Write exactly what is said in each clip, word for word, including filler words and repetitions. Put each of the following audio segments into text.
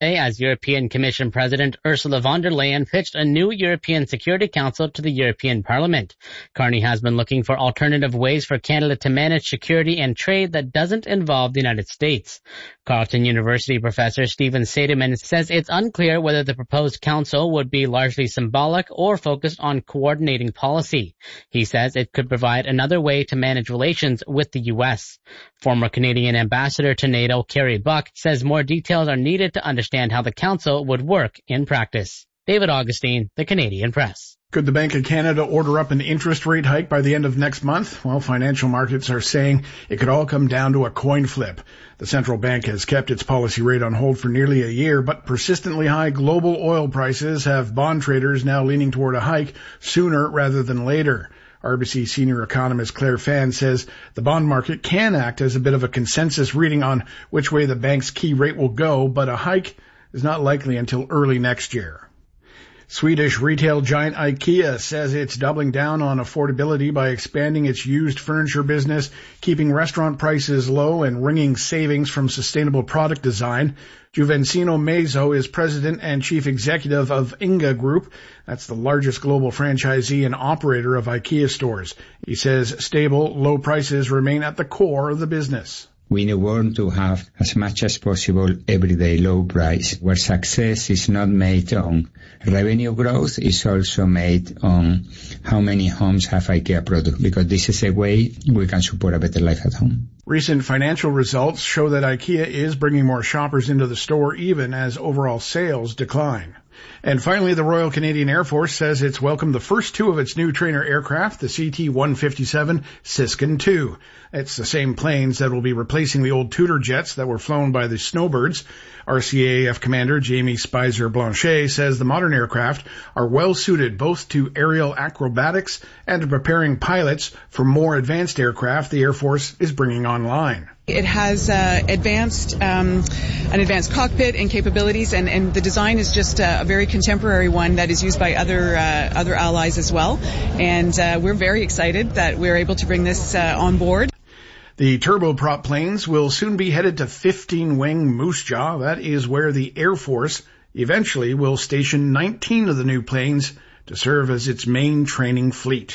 As European Commission President Ursula von der Leyen pitched a new European Security Council to the European Parliament. Carney has been looking for alternative ways for Canada to manage security and trade that doesn't involve the United States. Carleton University professor Stephen Seidemann says it's unclear whether the proposed council would be largely symbolic or focused on coordinating policy. He says it could provide another way to manage relations with the U S. Former Canadian ambassador to NATO, Kerry Buck, says more details are needed to understand how the council would work in practice. David Augustine, The Canadian Press. Could the Bank of Canada order up an interest rate hike by the end of next month? Well, financial markets are saying it could all come down to a coin flip. The central bank has kept its policy rate on hold for nearly a year, but persistently high global oil prices have bond traders now leaning toward a hike sooner rather than later. R B C senior economist Claire Fan says the bond market can act as a bit of a consensus reading on which way the bank's key rate will go, but a hike is not likely until early next year. Swedish retail giant IKEA says it's doubling down on affordability by expanding its used furniture business, keeping restaurant prices low and wringing savings from sustainable product design. Juvensino Mezzo is president and chief executive of Inga Group. That's the largest global franchisee and operator of IKEA stores. He says stable, low prices remain at the core of the business. We want to have as much as possible everyday low price, where success is not made on revenue growth, is also made on how many homes have IKEA product, because this is a way we can support a better life at home. Recent financial results show that IKEA is bringing more shoppers into the store even as overall sales decline. And finally, the Royal Canadian Air Force says it's welcomed the first two of its new trainer aircraft, the C T one fifty-seven Siskin two. It's the same planes that will be replacing the old Tudor jets that were flown by the Snowbirds. R C A A F Commander Jamie Spicer Blanchet says the modern aircraft are well suited both to aerial acrobatics and to preparing pilots for more advanced aircraft the Air Force is bringing online. It has uh, advanced, um, an advanced cockpit and capabilities, and, and the design is just a, a very contemporary one that is used by other uh, other allies as well. And uh, we're very excited that we're able to bring this uh, on board. The turboprop planes will soon be headed to fifteen-wing Moose Jaw. That is where the Air Force eventually will station nineteen of the new planes to serve as its main training fleet.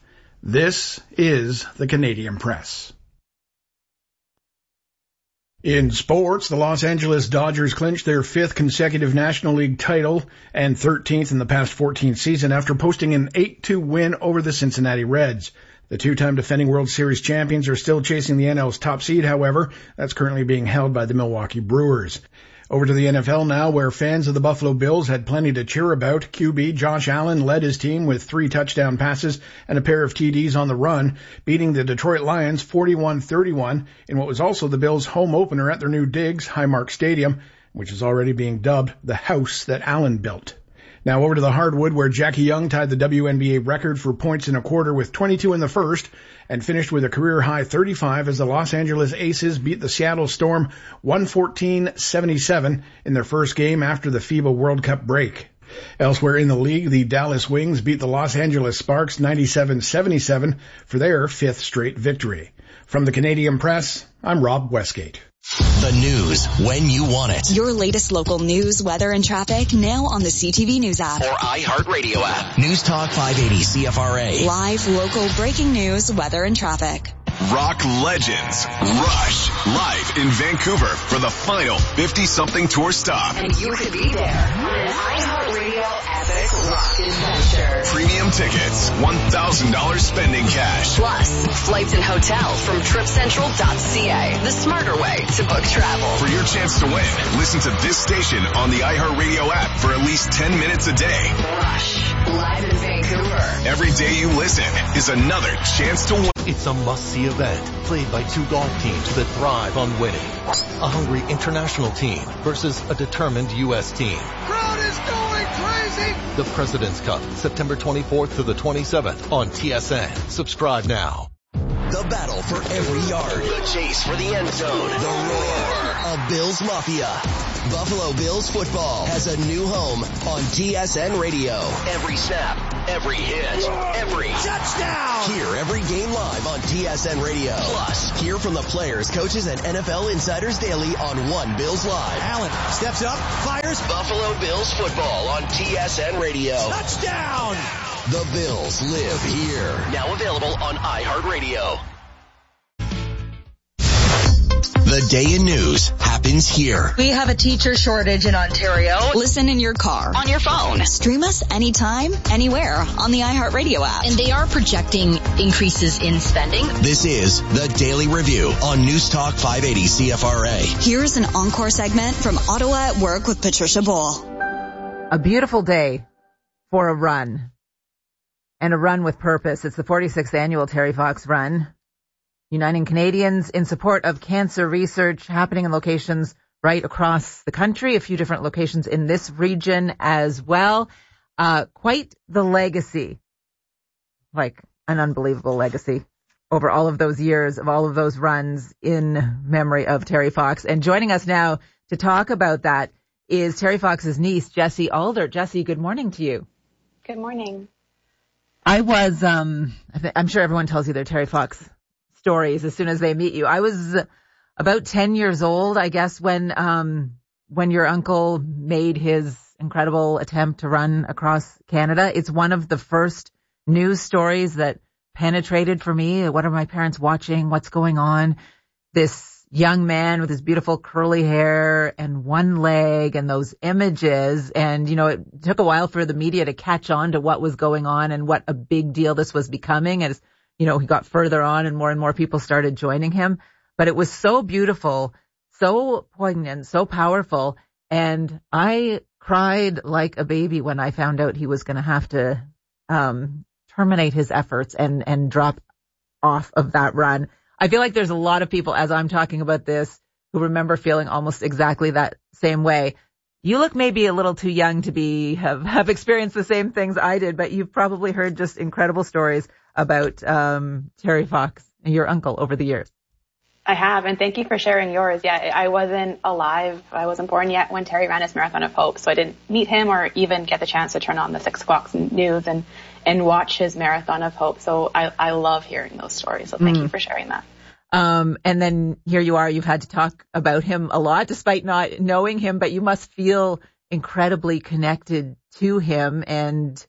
This is the Canadian Press. In sports, the Los Angeles Dodgers clinched their fifth consecutive National League title and thirteenth in the past fourteen season after posting an eight two win over the Cincinnati Reds. The two-time defending World Series champions are still chasing the N L's top seed, however. That's currently being held by the Milwaukee Brewers. Over to the N F L now, where fans of the Buffalo Bills had plenty to cheer about. Q B Josh Allen led his team with three touchdown passes and a pair of T Ds on the run, beating the Detroit Lions forty-one thirty-one in what was also the Bills' home opener at their new Diggs Highmark Stadium, which is already being dubbed the house that Allen built. Now over to the hardwood, where Jackie Young tied the W N B A record for points in a quarter with twenty-two in the first and finished with a career-high thirty-five as the Los Angeles Aces beat the Seattle Storm one fourteen seventy-seven in their first game after the FIBA World Cup break. Elsewhere in the league, the Dallas Wings beat the Los Angeles Sparks ninety-seven seventy-seven for their fifth straight victory. From the Canadian Press, I'm Rob Westgate. The news when you want it. Your latest local news, weather, and traffic now on the C T V News app. Or iHeartRadio app. News Talk five eighty C F R A. Live, local, breaking news, weather, and traffic. Rock legends Rush live in Vancouver for the final fifty-something tour stop. And you could be there on an iHeartRadio epic rock adventure. Premium tickets, one thousand dollars spending cash. Plus, flights and hotel from trip central dot c a, the smarter way to book travel. For your chance to win, listen to this station on the iHeartRadio app for at least ten minutes a day. Rush, live in Vancouver. Every day you listen is another chance to win. It's a must-see event played by two golf teams that thrive on winning. A hungry international team versus a determined U S team. Crowd is going crazy! The President's Cup, September twenty-fourth to the twenty-seventh on T S N. Subscribe now. The battle for every yard. The chase for the end zone. The roar of Bills Mafia. Buffalo Bills football has a new home on T S N Radio. Every snap, every hit, every touchdown. Hear every game live on T S N Radio. Plus, hear from the players, coaches, and N F L insiders daily on One Bills Live. Allen steps up, fires. Buffalo Bills football on T S N Radio. Touchdown. The Bills live here. Now available on iHeartRadio. The day in news happens here. We have a teacher shortage in Ontario. Listen in your car, on your phone. Stream us anytime, anywhere on the iHeartRadio app. And they are projecting increases in spending. This is the Daily Review on News Talk five eighty C F R A. Here's an encore segment from Ottawa at Work with Patricia Bull. A beautiful day for a run. And a run with purpose. It's the forty-sixth annual Terry Fox Run, uniting Canadians in support of cancer research, happening in locations right across the country, a few different locations in this region as well. Uh, quite the legacy, like an unbelievable legacy over all of those years of all of those runs in memory of Terry Fox. And joining us now to talk about that is Terry Fox's niece, Jessie Alder. Jessie, good morning to you. Good morning. I was, um, I th- I'm sure everyone tells you their Terry Fox stories as soon as they meet you. I was about ten years old, I guess, when, um, when your uncle made his incredible attempt to run across Canada. It's one of the first news stories that penetrated for me. What are my parents watching? What's going on? This young man with his beautiful curly hair and one leg and those images. And, you know, it took a while for the media to catch on to what was going on and what a big deal this was becoming. As, you know, he got further on and more and more people started joining him. But it was so beautiful, so poignant, so powerful. And I cried like a baby when I found out he was going to have to um terminate his efforts and, and drop off of that run. I feel like there's a lot of people, as I'm talking about this, who remember feeling almost exactly that same way. You look maybe a little too young to be have, have experienced the same things I did, but you've probably heard just incredible stories about um Terry Fox and your uncle over the years. I have, and thank you for sharing yours. Yeah, I wasn't alive. I wasn't born yet when Terry ran his Marathon of Hope, so I didn't meet him or even get the chance to turn on the six o'clock news and, and watch his Marathon of Hope. So I, I love hearing those stories, so thank mm. you for sharing that. Um, and then here you are, you've had to talk about him a lot despite not knowing him, but you must feel incredibly connected to him. And,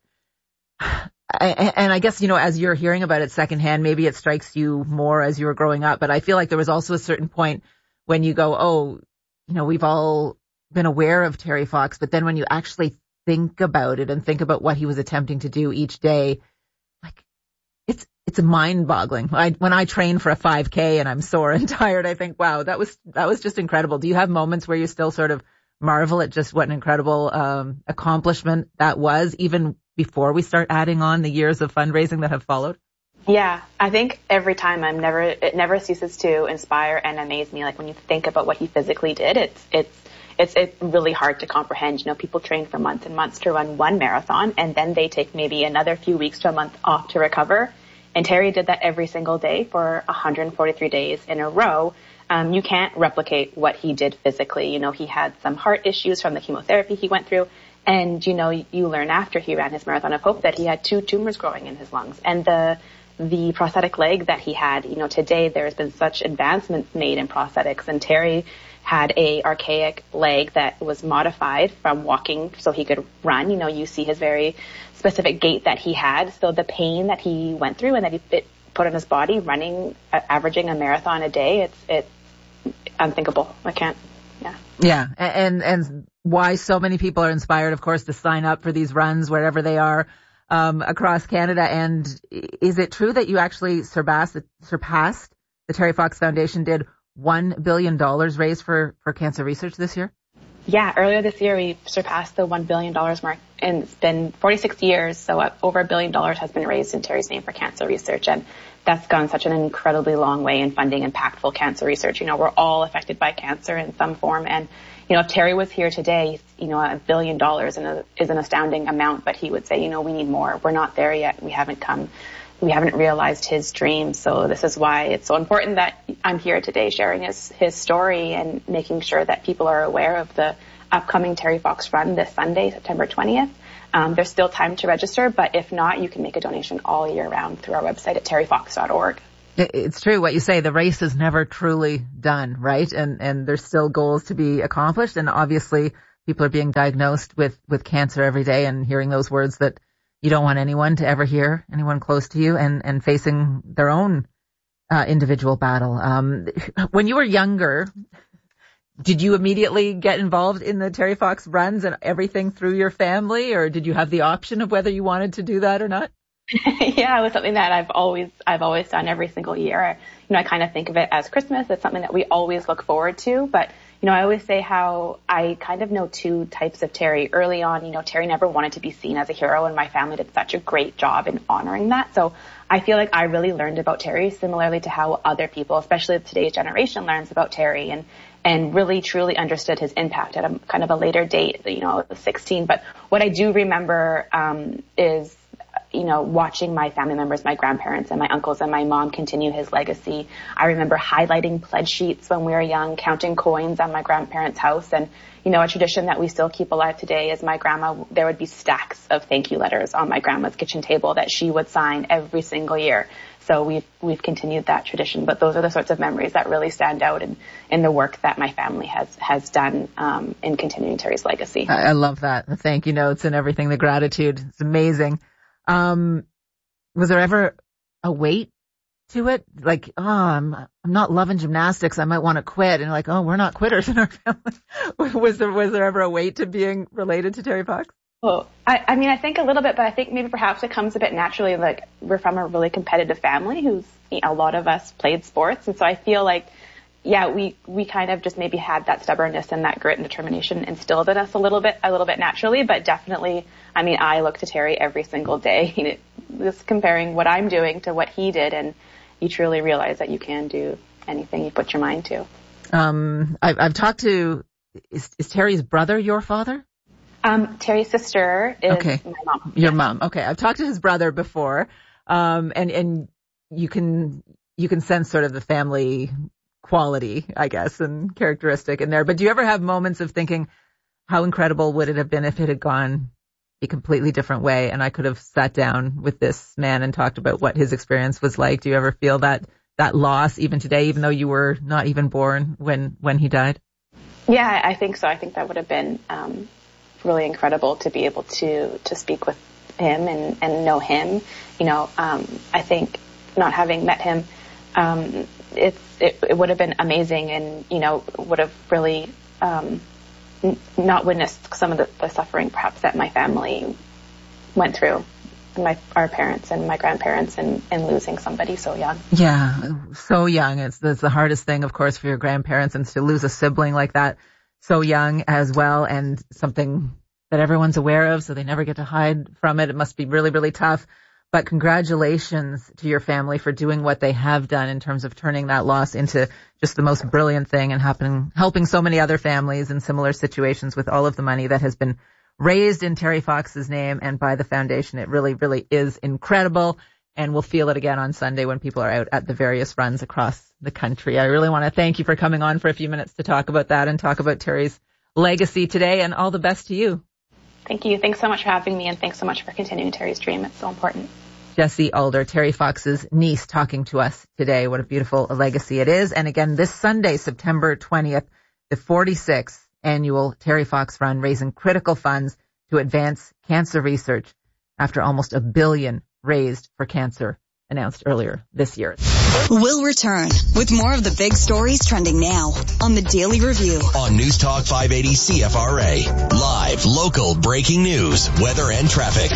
and I guess, you know, as you're hearing about it secondhand, maybe it strikes you more as you were growing up, but I feel like there was also a certain point when you go, oh, you know, we've all been aware of Terry Fox, but then when you actually think about it and think about what he was attempting to do each day, like it's, It's mind-boggling. I, when I train for a five K and I'm sore and tired, I think, wow, that was that was just incredible. Do you have moments where you still sort of marvel at just what an incredible um, accomplishment that was, even before we start adding on the years of fundraising that have followed? Yeah, I think every time I'm never it never ceases to inspire and amaze me. Like when you think about what he physically did, it's it's it's it's really hard to comprehend. You know, people train for months and months to run one marathon, and then they take maybe another few weeks to a month off to recover. And Terry did that every single day for one hundred forty-three days in a row. Um, you can't replicate what he did physically. You know, he had some heart issues from the chemotherapy he went through. And, you know, you learn after he ran his Marathon of Hope that he had two tumors growing in his lungs. And the the prosthetic leg that he had, you know, today there's been such advancements made in prosthetics. And Terry had a archaic leg that was modified from walking so he could run. You know, you see his very specific gait that he had. So the pain that he went through and that he it put on his body running, uh, averaging a marathon a day, it's it's unthinkable. I can't, yeah. Yeah, and and why so many people are inspired, of course, to sign up for these runs wherever they are um, across Canada. And is it true that you actually surpassed, surpassed the Terry Fox Foundation did one billion dollars raised for, for cancer research this year? Yeah, earlier this year we surpassed the one billion dollars mark, and it's been forty-six years, so over a billion dollars has been raised in Terry's name for cancer research, and that's gone such an incredibly long way in funding impactful cancer research. You know, we're all affected by cancer in some form, and, you know, if Terry was here today, you know, a billion dollars is an astounding amount, but he would say, you know, we need more. We're not there yet. We haven't come we haven't realized his dream. So this is why it's so important that I'm here today sharing his, his story and making sure that people are aware of the upcoming Terry Fox Run this Sunday, September twentieth. Um, there's still time to register, but if not, you can make a donation all year round through our website at terry fox dot org. It's true what you say. The race is never truly done, right? And and there's still goals to be accomplished. And obviously, people are being diagnosed with, with cancer every day and hearing those words that you don't want anyone to ever hear, anyone close to you, and, and facing their own uh, individual battle. Um, when you were younger, did you immediately get involved in the Terry Fox runs and everything through your family, or did you have the option of whether you wanted to do that or not? Yeah, it was something that I've always, I've always done every single year. You know, I kind of think of it as Christmas. It's something that we always look forward to. But, you know, I always say how I kind of know two types of Terry. Early on, you know, Terry never wanted to be seen as a hero, and my family did such a great job in honoring that. So I feel like I really learned about Terry similarly to how other people, especially today's generation, learns about Terry, and and really truly understood his impact at a kind of a later date. You know, I was sixteen. But what I do remember um, is, you know, watching my family members, my grandparents and my uncles and my mom continue his legacy. I remember highlighting pledge sheets when we were young, counting coins on my grandparents' house. And, you know, a tradition that we still keep alive today is my grandma, there would be stacks of thank you letters on my grandma's kitchen table that she would sign every single year. So we've, we've continued that tradition. But those are the sorts of memories that really stand out in, in the work that my family has, has done, um, in continuing Terry's legacy. I love that. The thank you notes and everything, the gratitude. It's amazing. Um, was there ever a weight to it? Like, oh, I'm, I'm not loving gymnastics. I might want to quit. And like, oh, we're not quitters in our family. was there, was there ever a weight to being related to Terry Fox? Well, I, I mean, I think a little bit, but I think maybe perhaps it comes a bit naturally. Like, we're from a really competitive family who's, you know, a lot of us played sports. And so I feel like, yeah, we, we kind of just maybe had that stubbornness and that grit and determination instilled in us a little bit, a little bit naturally, but definitely, I mean, I look to Terry every single day, you know, just comparing what I'm doing to what he did, and you truly realize that you can do anything you put your mind to. Um, I've, I've talked to, is, is Terry's brother your father? Um, Terry's sister is okay. my mom. Your yeah. mom. Okay. I've talked to his brother before. Um, and, and you can, you can sense sort of the family quality, I guess, and characteristic in there. But do you ever have moments of thinking, how incredible would it have been if it had gone a completely different way and I could have sat down with this man and talked about what his experience was like? Do you ever feel that, that loss even today, even though you were not even born when, when he died? Yeah, I think so. I think that would have been, um, really incredible to be able to, to speak with him and, and know him. You know, um, I think not having met him, um, it's, it, it would have been amazing, and, you know, would have really, um, n- not witnessed some of the, the suffering perhaps that my family went through, my, our parents and my grandparents, and, and losing somebody so young. Yeah, so young. It's, it's the hardest thing, of course, for your grandparents, and to lose a sibling like that so young as well, and something that everyone's aware of, so they never get to hide from it. It must be really, really tough. But congratulations to your family for doing what they have done in terms of turning that loss into just the most brilliant thing, and happening, helping so many other families in similar situations with all of the money that has been raised in Terry Fox's name and by the foundation. It really, really is incredible. And we'll feel it again on Sunday when people are out at the various runs across the country. I really want to thank you for coming on for a few minutes to talk about that and talk about Terry's legacy today, and all the best to you. Thank you. Thanks so much for having me, and thanks so much for continuing Terry's dream. It's so important. Jessie Alder, Terry Fox's niece, talking to us today. What a beautiful legacy it is. And again, this Sunday, September twentieth, the forty-sixth annual Terry Fox Run, raising critical funds to advance cancer research after almost a billion raised for cancer, announced earlier this year. We'll return with more of the big stories trending now on the Daily Review. On News Talk five eighty C F R A. Live, local, breaking news, weather and traffic.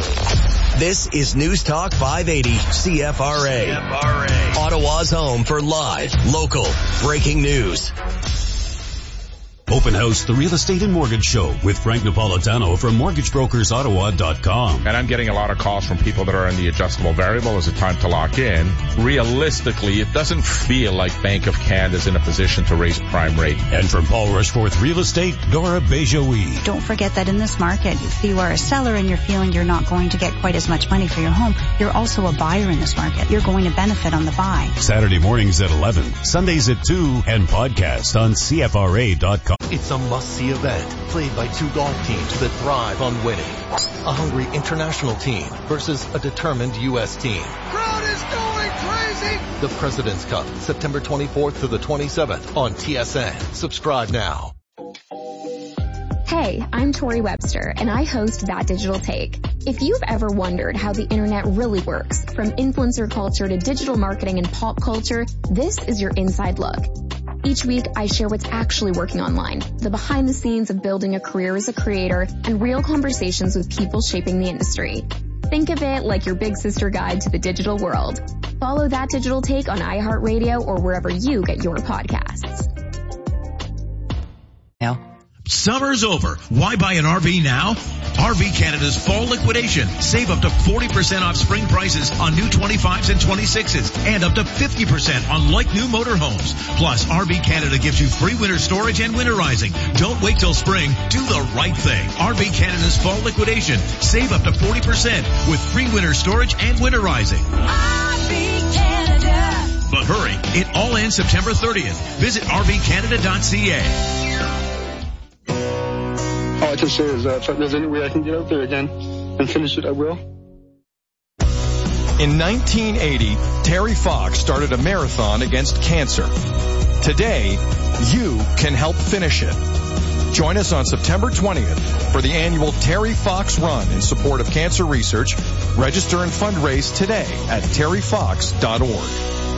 This is News Talk five eighty C F R A. C F R A. Ottawa's home for live, local, breaking news. Open House, the Real Estate and Mortgage Show with Frank Napolitano from mortgage brokers ottawa dot com. And I'm getting a lot of calls from people that are in the adjustable variable as a time to lock in. Realistically, it doesn't feel like Bank of Canada is in a position to raise prime rate. And from Paul Rushforth Real Estate, Dora Bejoui. Don't forget that in this market, if you are a seller and you're feeling you're not going to get quite as much money for your home, you're also a buyer in this market. You're going to benefit on the buy. Saturday mornings at eleven, Sundays at two, and podcast on C F R A dot com. It's a must-see event played by two golf teams that thrive on winning. A hungry international team versus a determined U S team. Crowd is going crazy! The President's Cup, September twenty-fourth to the twenty-seventh on T S N. Subscribe now. Hey, I'm Tori Webster, and I host That Digital Take. If you've ever wondered how the internet really works, from influencer culture to digital marketing and pop culture, this is your inside look. Each week, I share what's actually working online, the behind the scenes of building a career as a creator, and real conversations with people shaping the industry. Think of it like your big sister guide to the digital world. Follow That Digital Take on iHeartRadio or wherever you get your podcasts. Now. Summer's over. Why buy an R V now? R V Canada's fall liquidation. Save up to forty percent off spring prices on new twenty-fives and twenty-sixes and up to fifty percent on like new motorhomes. Plus, R V Canada gives you free winter storage and winterizing. Don't wait till spring. Do the right thing. R V Canada's fall liquidation. Save up to forty percent with free winter storage and winterizing. R V Canada. But hurry, it all ends September thirtieth. Visit R V Canada dot C A. All I can say is that if there's any way I can get out there again and finish it, I will. In nineteen eighty, Terry Fox started a marathon against cancer. Today, you can help finish it. Join us on September twentieth for the annual Terry Fox Run in support of cancer research. Register and fundraise today at terry fox dot org.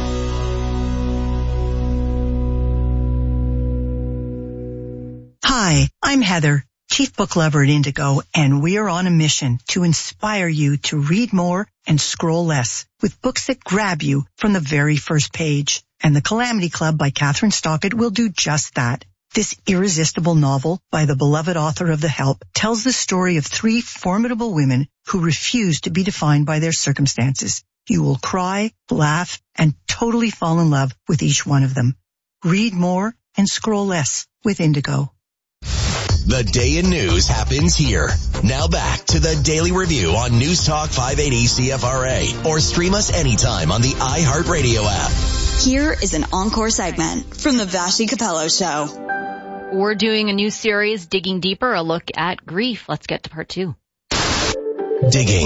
Hi, I'm Heather, Chief Book Lover at Indigo, and we are on a mission to inspire you to read more and scroll less with books that grab you from the very first page. And The Calamity Club by Catherine Stockett will do just that. This irresistible novel by the beloved author of The Help tells the story of three formidable women who refuse to be defined by their circumstances. You will cry, laugh, and totally fall in love with each one of them. Read more and scroll less with Indigo. The day in news happens here. Now back to the Daily Review on News Talk five eighty C F R A or stream us anytime on the iHeartRadio app. Here is an encore segment from the Vassy Capello Show. We're doing a new series, Digging Deeper, a look at grief. Let's get to part two. Digging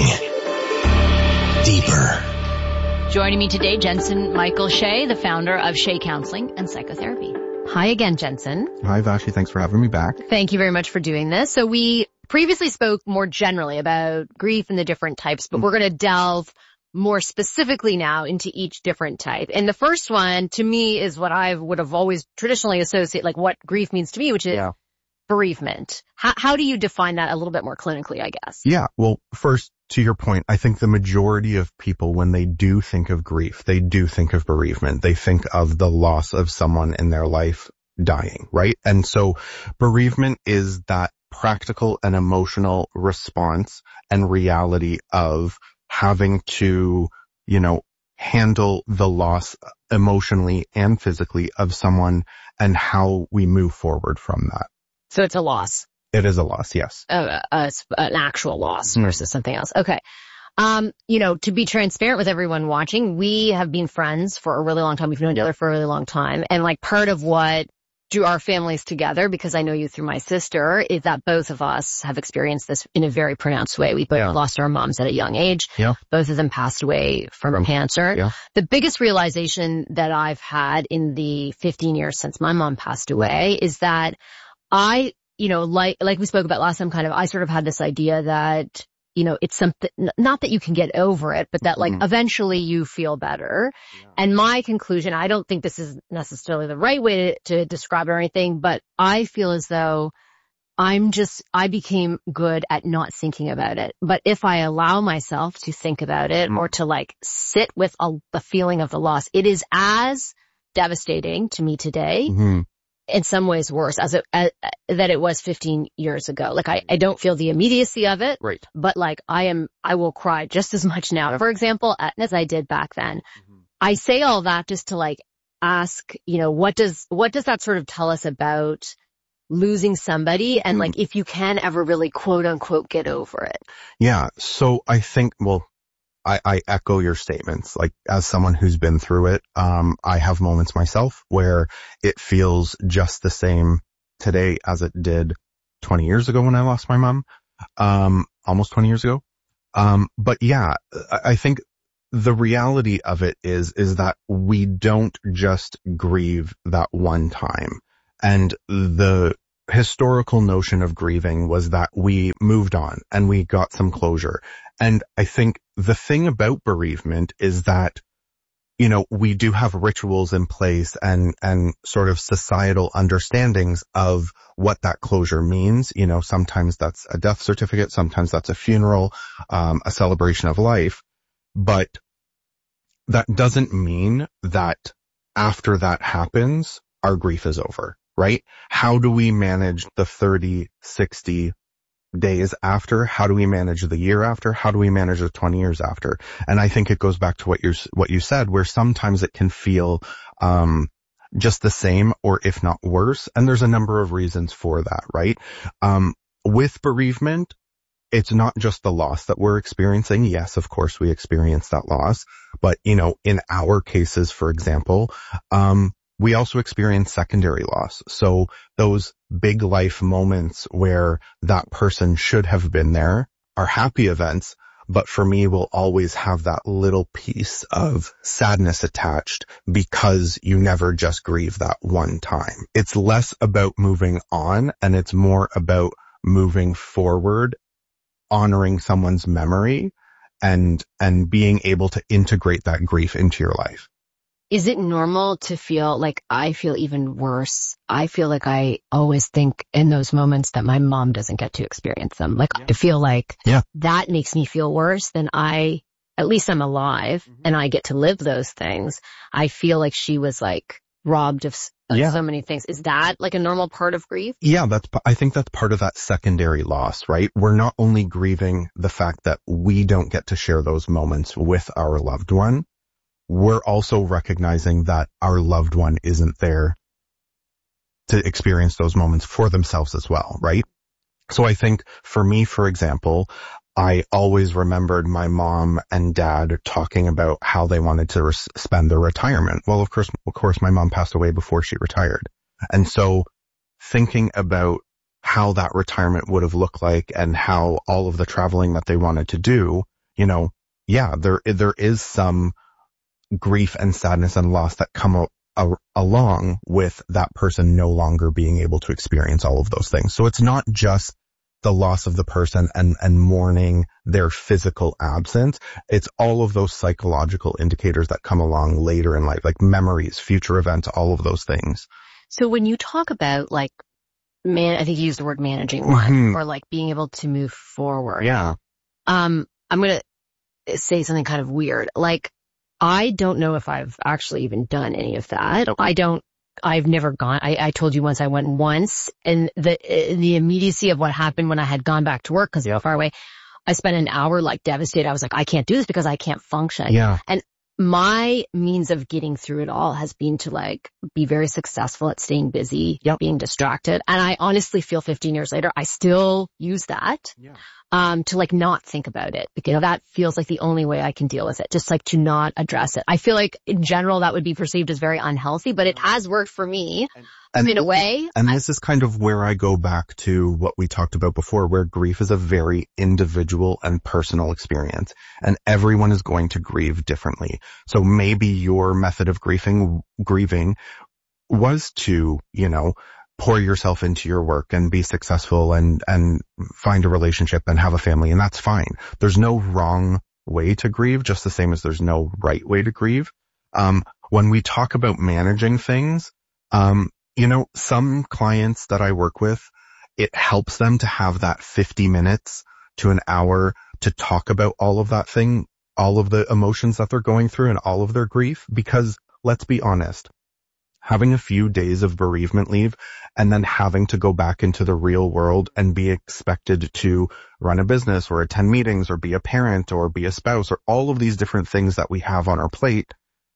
Deeper. Joining me today, Jensen Michael Shea, the founder of Shea Counseling and Psychotherapy. Hi again, Jensen. Hi, Vashi. Thanks for having me back. Thank you very much for doing this. So we previously spoke more generally about grief and the different types, but mm. we're going to delve more specifically now into each different type. And the first one, to me, is what I would have always traditionally associated, like what grief means to me, which is yeah. bereavement. How, how do you define that a little bit more clinically, I guess? Yeah. Well, first, to your point, I think the majority of people, when they do think of grief, they do think of bereavement. They think of the loss of someone in their life dying, right? And so bereavement is that practical and emotional response and reality of having to, you know, handle the loss emotionally and physically of someone and how we move forward from that. So it's a loss. It is a loss, yes. Uh, uh, an actual loss versus something else. Okay. Um, you know, to be transparent with everyone watching, we have been friends for a really long time. We've known each other for a really long time. And like part of what drew our families together, because I know you through my sister, is that both of us have experienced this in a very pronounced way. We both yeah. lost our moms at a young age. Yeah. Both of them passed away from, from cancer. Yeah. The biggest realization that I've had in the fifteen years since my mom passed away is that I, you know, like, like we spoke about last time, kind of, I sort of had this idea that, you know, it's something, not that you can get over it, but that like mm-hmm. eventually you feel better. Yeah. And my conclusion, I don't think this is necessarily the right way to, to describe it or anything, but I feel as though I'm just, I became good at not thinking about it. But if I allow myself to think about it mm-hmm. or to like sit with a, the feeling of the loss, it is as devastating to me today mm-hmm. in some ways worse as it, as, that it was fifteen years ago. Like I, I don't feel the immediacy of it, right. But like I am, I will cry just as much now, for example, as I did back then. Mm-hmm. I say all that just to like ask, you know, what does, what does that sort of tell us about losing somebody and mm-hmm. like if you can ever really quote unquote get over it? Yeah. So I think, well, I, I echo your statements. Like as someone who's been through it, um, I have moments myself where it feels just the same today as it did twenty years ago when I lost my mom, um, almost twenty years ago. Um, but yeah, I, I think the reality of it is, is that we don't just grieve that one time. And the historical notion of grieving was that we moved on and we got some closure. And I think the thing about bereavement is that, you know, we do have rituals in place and, and sort of societal understandings of what that closure means. You know, sometimes that's a death certificate. Sometimes that's a funeral, um, a celebration of life. But that doesn't mean that after that happens, our grief is over, right? How do we manage the thirty, sixty days after? How do we manage the year after? How do we manage the twenty years after? And I think it goes back to what you what you said, where sometimes it can feel um just the same or if not worse. And there's a number of reasons for that, right? Um with bereavement, it's not just the loss that we're experiencing. Yes, of course we experience that loss, but you know, in our cases, for example, um we also experience secondary loss. So those big life moments where that person should have been there are happy events, but for me will always have that little piece of sadness attached because you never just grieve that one time. It's less about moving on and it's more about moving forward, honoring someone's memory and, and being able to integrate that grief into your life. Is it normal to feel like I feel even worse? I feel like I always think in those moments that my mom doesn't get to experience them. Like yeah. to feel like yeah. that makes me feel worse than I, at least I'm alive mm-hmm. and I get to live those things. I feel like she was like robbed of, of yeah. so many things. Is that like a normal part of grief? Yeah, that's, I think that's part of that secondary loss, right? We're not only grieving the fact that we don't get to share those moments with our loved one, we're also recognizing that our loved one isn't there to experience those moments for themselves as well, right? So I think for me, for example, I always remembered my mom and dad talking about how they wanted to res- spend their retirement. Well, of course, of course, my mom passed away before she retired. And so thinking about how that retirement would have looked like and how all of the traveling that they wanted to do, you know, yeah, there, there is some grief and sadness and loss that come a, a, along with that person no longer being able to experience all of those things. So it's not just the loss of the person and, and mourning their physical absence. It's all of those psychological indicators that come along later in life, like memories, future events, all of those things. So when you talk about like, man, I think you used the word managing one mm-hmm. or like being able to move forward. Yeah. Um, I'm going to say something kind of weird. Like, I don't know if I've actually even done any of that. I don't, I've never gone, I, I told you once I went once and the, the immediacy of what happened when I had gone back to work because yep. far away, I spent an hour like devastated. I was like, I can't do this because I can't function. Yeah. And my means of getting through it all has been to like be very successful at staying busy, yep. being distracted. And I honestly feel fifteen years later, I still use that, yeah. um, to like not think about it because that feels like the only way I can deal with it. Just like to not address it. I feel like in general that would be perceived as very unhealthy, but it has worked for me. And- And, in a way. And this is kind of where I go back to what we talked about before, where grief is a very individual and personal experience. And everyone is going to grieve differently. So maybe your method of grieving, grieving was to, you know, pour yourself into your work and be successful and, and find a relationship and have a family. And that's fine. There's no wrong way to grieve, just the same as there's no right way to grieve. Um, when we talk about managing things, um, you know, some clients that I work with, it helps them to have that fifty minutes to an hour to talk about all of that thing, all of the emotions that they're going through and all of their grief. Because let's be honest, having a few days of bereavement leave and then having to go back into the real world and be expected to run a business or attend meetings or be a parent or be a spouse or all of these different things that we have on our plate,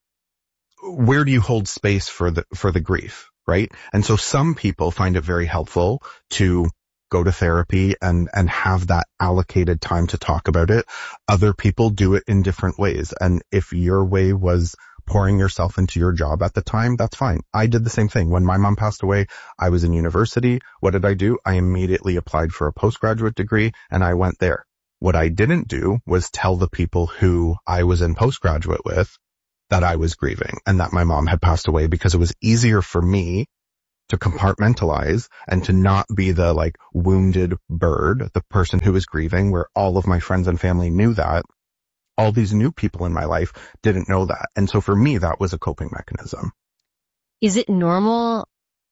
where do you hold space for the, for the grief, right? And so some people find it very helpful to go to therapy and, and have that allocated time to talk about it. Other people do it in different ways. And if your way was pouring yourself into your job at the time, that's fine. I did the same thing. When my mom passed away, I was in university. What did I do? I immediately applied for a postgraduate degree and I went there. What I didn't do was tell the people who I was in postgraduate with that I was grieving and that my mom had passed away, because it was easier for me to compartmentalize and to not be the like wounded bird, the person who was grieving, where all of my friends and family knew that. All these new people in my life didn't know that. And so for me, that was a coping mechanism. Is it normal,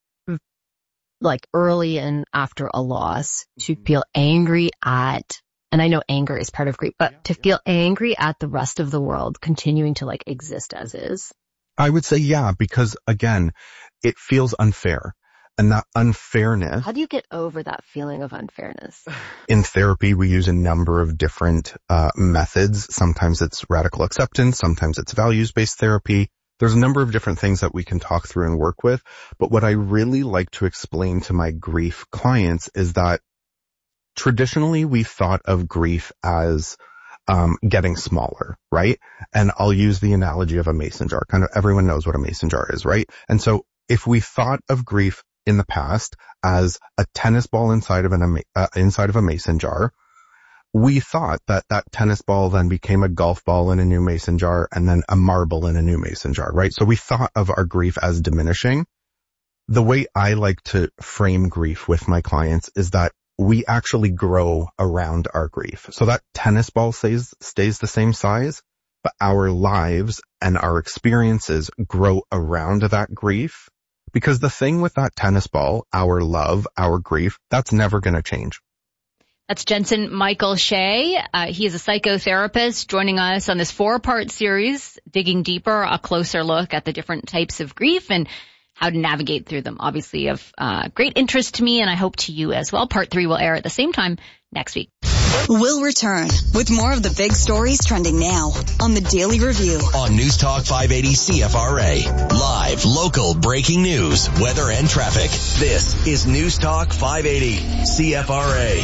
like early and after a loss, to feel angry at, and I know anger is part of grief, but to feel angry at the rest of the world continuing to like exist as is? I would say yeah, because again, it feels unfair. And that unfairness. How do you get over that feeling of unfairness? In therapy, we use a number of different uh methods. Sometimes it's radical acceptance. Sometimes it's values-based therapy. There's a number of different things that we can talk through and work with. But what I really like to explain to my grief clients is that traditionally we thought of grief as um getting smaller, right? And I'll use the analogy of a mason jar. Kind of everyone knows what a mason jar is, right? And so if we thought of grief in the past as a tennis ball inside of an uh, inside of a mason jar, we thought that that tennis ball then became a golf ball in a new mason jar and then a marble in a new mason jar, right? So we thought of our grief as diminishing. The way I like to frame grief with my clients is that we actually grow around our grief. So that tennis ball stays stays the same size, but our lives and our experiences grow around that grief. Because the thing with that tennis ball, our love, our grief, that's never going to change. That's Jensen Michael Shea. Uh, he is a psychotherapist joining us on this four-part series, digging deeper, a closer look at the different types of grief and how to navigate through them. Obviously of uh, great interest to me, and I hope to you as well. Part three will air at the same time next week. We'll return with more of the big stories trending now on the Daily Review. On News Talk five eighty C F R A. Live, local, breaking news, weather, and traffic. This is News Talk five eighty C F R A.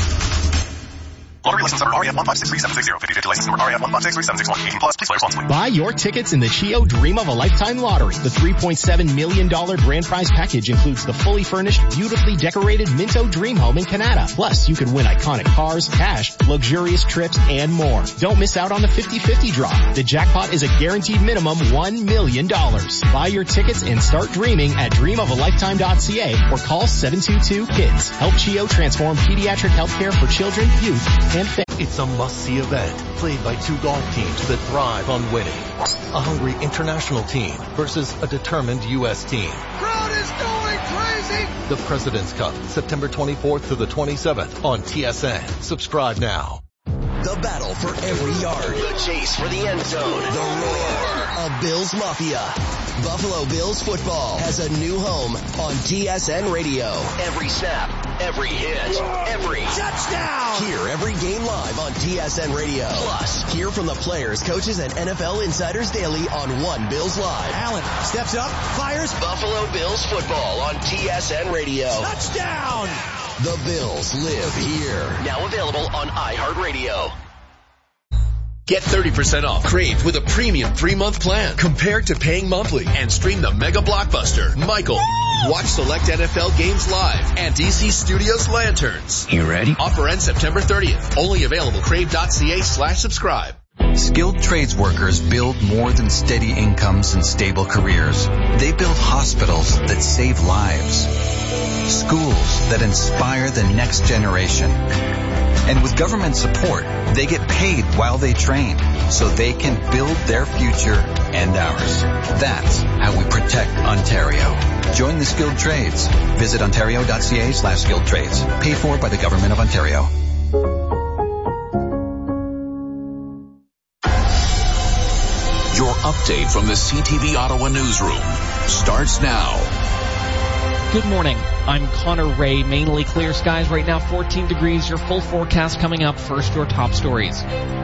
Lottery license number R E F one five six three seven six zero. fifty-fifty license number R E F one five six three seven six one. eighteen plus. Please play responsibly. Buy your tickets in the Chio Dream of a Lifetime Lottery. The three point seven million dollars grand prize package includes the fully furnished, beautifully decorated Minto Dream Home in Canada. Plus, you could win iconic cars, cash, luxurious trips, and more. Don't miss out on the fifty-fifty draw. The jackpot is a guaranteed minimum one million dollars. Buy your tickets and start dreaming at dream of a lifetime dot c a or call seven two two KIDS. Help Chio transform pediatric healthcare for children, youth, and families. It's a must-see event played by two golf teams that thrive on winning. A hungry international team versus a determined U S team. Crowd is going crazy! The President's Cup, September twenty-fourth to the twenty-seventh on T S N. Subscribe now. The battle for every yard. The chase for the end zone. The roar of Bills Mafia. Buffalo Bills football has a new home on T S N Radio. Every snap, every hit, every touchdown. Hear every game live on T S N Radio. Plus, hear from the players, coaches, and N F L insiders daily on One Bills Live. Allen steps up, fires. Buffalo Bills football on T S N Radio. Touchdown! The Bills live here. Now available on iHeartRadio. Get thirty percent off Crave with a premium three-month plan compared to paying monthly, and stream the mega blockbuster, Michael. Watch select N F L games live and D C Studios Lanterns. You ready? Offer ends September thirtieth. Only available crave.ca slash subscribe. Skilled trades workers build more than steady incomes and stable careers. They build hospitals that save lives, schools that inspire the next generation. And with government support, they get paid while they train, so they can build their future and ours. That's how we protect Ontario. Join the skilled trades. Visit ontario.ca slash skilled trades. Paid for by the Government of Ontario. Your update from the C T V Ottawa newsroom. starts now. Good morning. I'm Connor Ray. Mainly clear skies right now, fourteen degrees. Your full forecast coming up. First, your top stories.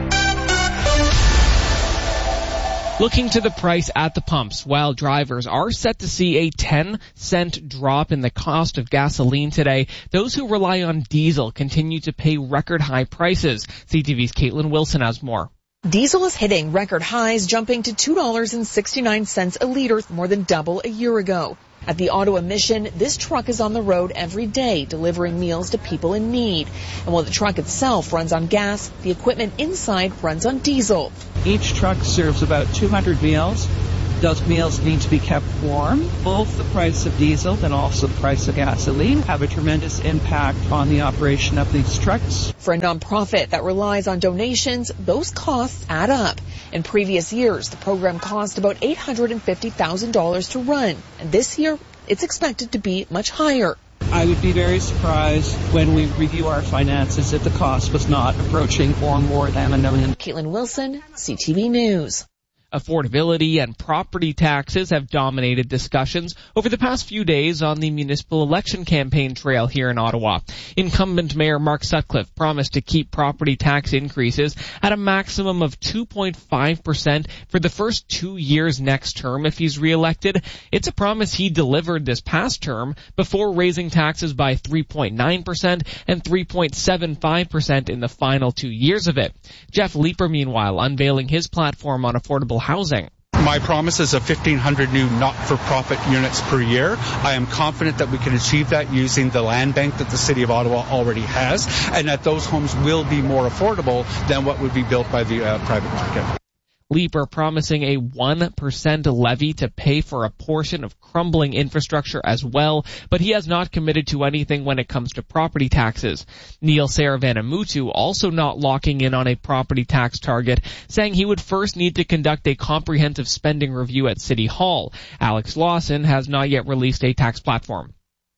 Looking to the price at the pumps, while drivers are set to see a ten cent drop in the cost of gasoline today, those who rely on diesel continue to pay record high prices. C T V's Caitlin Wilson has more. Diesel is hitting record highs, jumping to two dollars and sixty-nine cents a liter, more than double a year ago. At the Ottawa Mission, this truck is on the road every day, delivering meals to people in need. And while the truck itself runs on gas, the equipment inside runs on diesel. Each truck serves about two hundred meals. Those meals need to be kept warm. Both the price of diesel and also the price of gasoline have a tremendous impact on the operation of these trucks. For a nonprofit that relies on donations, those costs add up. In previous years, the program cost about eight hundred fifty thousand dollars to run, and this year, it's expected to be much higher. I would be very surprised when we review our finances if the cost was not approaching or more than a million. Caitlin Wilson, C T V News. Affordability and property taxes have dominated discussions over the past few days on the municipal election campaign trail here in Ottawa. Incumbent Mayor Mark Sutcliffe promised to keep property tax increases at a maximum of two point five percent for the first two years next term if he's reelected. It's a promise he delivered this past term before raising taxes by three point nine percent and three point seven five percent in the final two years of it. Jeff Leeper, meanwhile, unveiling his platform on affordable housing. My promise is of fifteen hundred new not-for-profit units per year. I am confident that we can achieve that using the land bank that the City of Ottawa already has, and that those homes will be more affordable than what would be built by the uh, private market. Leeper promising a one percent levy to pay for a portion of crumbling infrastructure as well, but he has not committed to anything when it comes to property taxes. Neil Saravanamutu also not locking in on a property tax target, saying he would first need to conduct a comprehensive spending review at City Hall. Alex Lawson has not yet released a tax platform.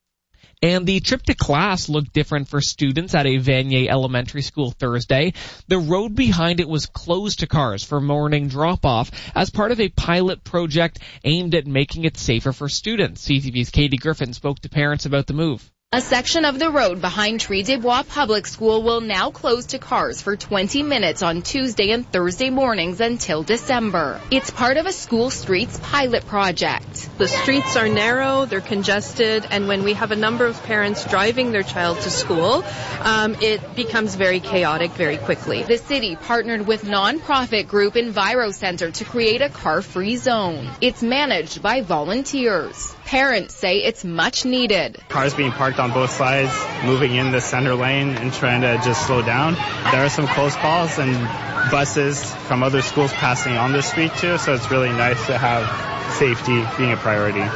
And the trip to class looked different for students at a Vanier Elementary School Thursday. The road behind it was closed to cars for morning drop-off as part of a pilot project aimed at making it safer for students. C T V's Katie Griffin spoke to parents about the move. A section of the road behind Tree des Bois Public School will now close to cars for twenty minutes on Tuesday and Thursday mornings until December. It's part of a school streets pilot project. The streets are narrow, they're congested, and when we have a number of parents driving their child to school, um, it becomes very chaotic very quickly. The city partnered with nonprofit group Enviro Center to create a car-free zone. It's managed by volunteers. Parents say it's much needed. Cars being parked on both sides, moving in the center lane and trying to just slow down. There are some close calls and buses from other schools passing on the street too, so it's really nice to have safety being a priority.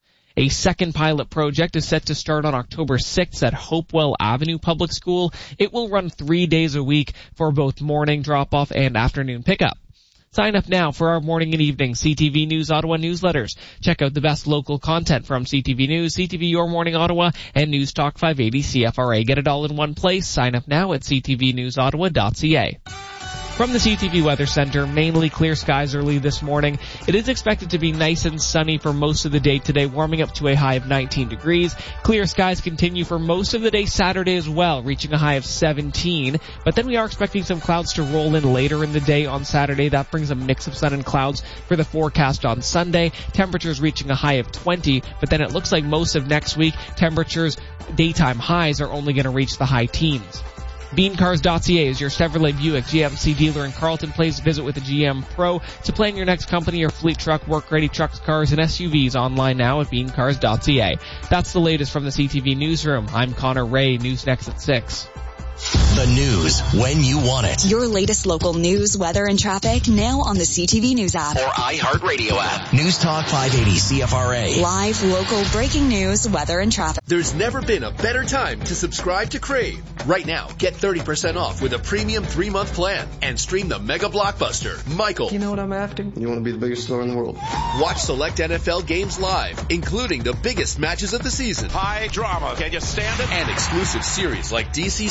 A second pilot project is set to start on October sixth at Hopewell Avenue Public School. It will run three days a week for both morning drop-off and afternoon pickup. Sign up now for our morning and evening C T V News Ottawa newsletters. Check out the best local content from C T V News, C T V Your Morning Ottawa, and News Talk five eighty C F R A. Get it all in one place. Sign up now at c t v news ottawa dot c a. From the C T V Weather Center, mainly clear skies early this morning. It is expected to be nice and sunny for most of the day today, warming up to a high of nineteen degrees. Clear skies continue for most of the day Saturday as well, reaching a high of seventeen. But then we are expecting some clouds to roll in later in the day on Saturday. That brings a mix of sun and clouds for the forecast on Sunday. Temperatures reaching a high of twenty, but then it looks like most of next week, temperatures, daytime highs are only going to reach the high teens. bean cars dot c a is your Chevrolet Buick G M C dealer in Carleton. Place visit with a G M Pro to plan your next company or fleet truck, work-ready trucks, cars, and S U Vs online now at bean cars dot c a. That's the latest from the C T V Newsroom. I'm Connor Ray. News next at six. The news when you want it. Your latest local news, weather, and traffic now on the C T V News app. Or iHeartRadio app. News Talk five eighty C F R A. Live, local, breaking news, weather, and traffic. There's never been a better time to subscribe to Crave. Right now, get thirty percent off with a premium three-month plan and stream the mega blockbuster, Michael. You know what I'm after? You want to be the biggest star in the world. Watch select N F L games live, including the biggest matches of the season. High drama. Can you stand it? And exclusive series like D C Studio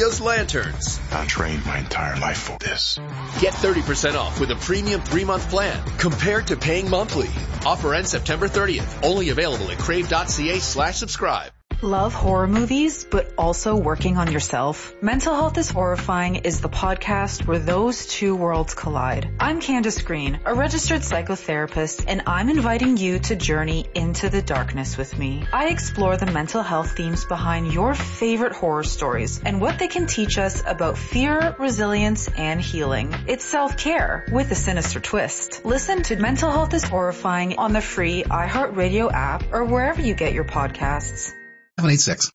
Santa's lanterns. I trained my entire life for this. Get thirty percent off with a premium three-month plan compared to paying monthly. Offer ends September thirtieth. Only available at crave.ca slash subscribe. Love horror movies, but also working on yourself? Mental Health is Horrifying is the podcast where those two worlds collide. I'm Candace Green, a registered psychotherapist, and I'm inviting you to journey into the darkness with me. I explore the mental health themes behind your favorite horror stories and what they can teach us about fear, resilience, and healing. It's self-care with a sinister twist. Listen to Mental Health is Horrifying on the free iHeartRadio app or wherever you get your podcasts. seven eight six.